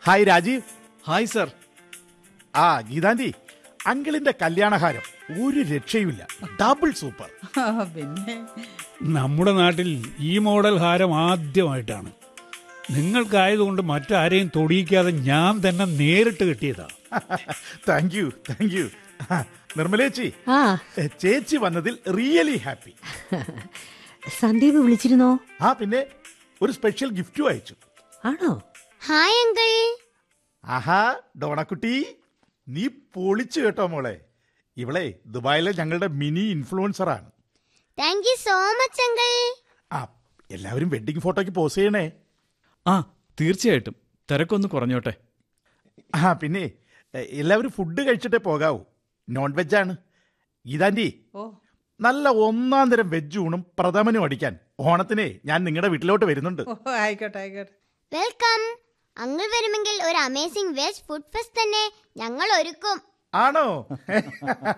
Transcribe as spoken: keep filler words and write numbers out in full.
Hi Rajeev. Hi sir. ആ ഗീതാന്റി, അങ്കിളിന്റെ കല്യാണഹാരം ഒരു രക്ഷയുമില്ല, ഡബിൾ സൂപ്പർ. പിന്നെ നമ്മുടെ നാട്ടിൽ ഈ മോഡൽ ഹാരം ആദ്യമായിട്ടാണ്. നിങ്ങൾക്കായതുകൊണ്ട് മറ്റാരെയും തൊടിയിക്കാതെ ഞാൻ തന്നെ നേരിട്ട് കിട്ടിയതാ. Thank you thank you. നിർമ്മലേച്ചി, ആ ചേച്ചി വന്നതിൽ റിയലി ഹാപ്പി. സന്ദീപ് വിളിച്ചിരുന്നോ? ആ പിന്നെ ഒരു സ്പെഷ്യൽ ഗിഫ്റ്റും അയച്ചു. ആണോ? Hi uncle. ആഹാ ഡോണക്കുട്ടി, നീ പൊളിച്ചു കേട്ടോ മോളെ. ഇവളെ ദുബായിലെ ഞങ്ങളുടെ mini ഇൻഫ്ലുവൻസറാണ്. Thank you so much uncle. ആ എല്ലാവരും വെഡിങ് ഫോട്ടോയ്ക്ക് പോസ് ചെയ്യണേ. ആ തീർച്ചയായിട്ടും, തിരക്കൊന്ന് കുറഞ്ഞോട്ടെ. ആ പിന്നെ എല്ലാവരും ഫുഡ് കഴിച്ചിട്ടേ പോകാവൂ, നോൺ വെജാണ്. ഗീതാന്റി, ഓ നല്ല ഒന്നാം തരം വെജ് ഊണും പ്രഥമനും അടിക്കാൻ ഓണത്തിനെ ഞാൻ നിങ്ങളുടെ വീട്ടിലോട്ട് വരുന്നുണ്ട്. ഓ ആയിക്കോട്ടെ ആയിക്കോട്ടെ. വെൽക്കം. അങ്കിൾ വരുമെങ്കിൽ ഒരു അമേസിംഗ് വെജ് ഫുഡ് ഫെസ്റ്റ് തന്നെ ഞങ്ങൾ ഒരുക്കും. ആണോ?